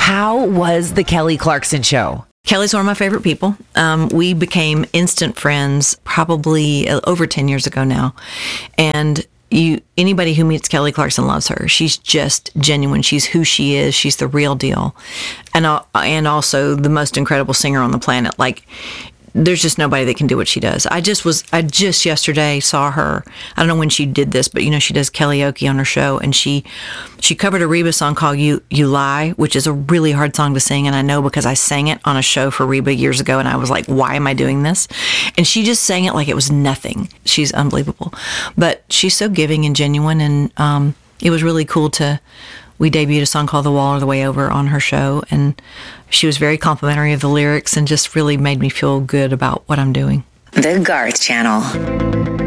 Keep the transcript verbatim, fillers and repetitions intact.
How was the Kelly Clarkson Show? Kelly's one of my favorite people. Um, we became instant friends probably over ten years ago now. And you, anybody who meets Kelly Clarkson loves her. She's just genuine. She's who she is. She's the real deal. And, uh, and also the most incredible singer on the planet. Like, there's just nobody that can do what she does. I just was, I just yesterday saw her. I don't know when she did this, but you know, she does karaoke on her show, and she, she covered a Reba song called You, You Lie, which is a really hard song to sing. And I know because I sang it on a show for Reba years ago, and I was like, why am I doing this? And she just sang it like it was nothing. She's unbelievable, but she's so giving and genuine. And, um, it was really cool to, we debuted a song called The Wall or the Way Over on her show, and she was very complimentary of the lyrics and just really made me feel good about what I'm doing. The Garth Channel.